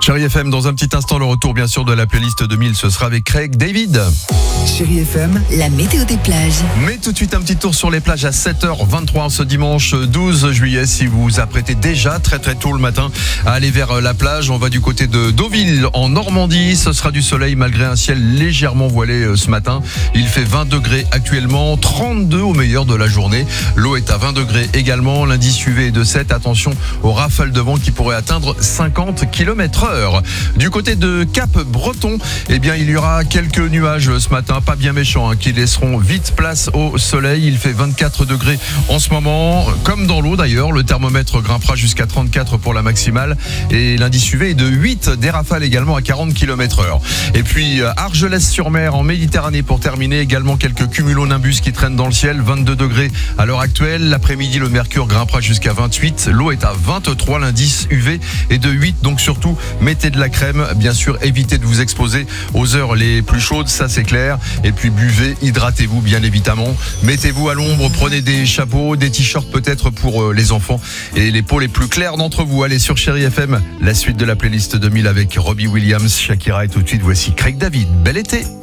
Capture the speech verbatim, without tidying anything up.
Chérie F M, dans un petit instant, le retour bien sûr de la playlist deux mille, ce sera avec Craig David. Chérie F M, la météo des plages. Mais tout de suite, un petit tour sur les plages à sept heures vingt-trois ce dimanche douze juillet. Si vous vous apprêtez déjà très très tôt le matin à aller vers la plage, on va du côté de Deauville en Normandie. Ce sera du soleil malgré un ciel légèrement voilé ce matin. Il fait vingt degrés actuellement, trente-deux au meilleur de la journée. L'eau est à vingt degrés également. L'indice U V est de sept. Attention aux rafales de vent qui pourraient atteindre cinquante kilomètres heure. Du côté de Cap-Breton, eh bien, il y aura quelques nuages ce matin, pas bien méchants, hein, qui laisseront vite place au soleil. Il fait vingt-quatre degrés en ce moment, comme dans l'eau d'ailleurs. Le thermomètre grimpera jusqu'à trente-quatre pour la maximale et l'indice U V est de huit, des rafales également à quarante kilomètres heure. Et puis Argelès-sur-Mer en Méditerranée pour terminer, également quelques cumulonimbus qui traînent dans le ciel, vingt-deux degrés à l'heure actuelle. L'après-midi, le mercure grimpera jusqu'à vingt-huit, l'eau est à vingt-trois, l'indice U V est de huit, donc surtout mettez de la crème, bien sûr, évitez de vous exposer aux heures les plus chaudes, ça c'est clair. Et puis buvez, hydratez-vous bien évidemment. Mettez-vous à l'ombre, prenez des chapeaux, des t-shirts peut-être pour les enfants et les peaux les plus claires d'entre vous. Allez sur Chérie F M, la suite de la playlist deux mille avec Robbie Williams, Shakira et tout de suite voici Craig David. Bel été.